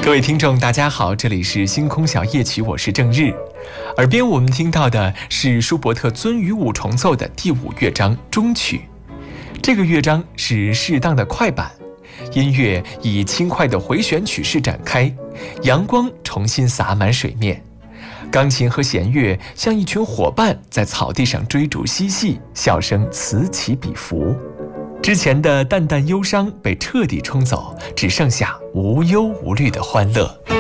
各位听众大家好，这里是星空小夜曲，我是郑日。耳边我们听到的是舒伯特鳟鱼五重奏的第5乐章终曲。这个乐章是适当的快板，音乐以轻快的回旋曲式展开，阳光重新洒满水面，钢琴和弦乐像一群伙伴在草地上追逐嬉戏，笑声此起彼伏。之前的淡淡忧伤被彻底冲走，只剩下无忧无虑的欢乐。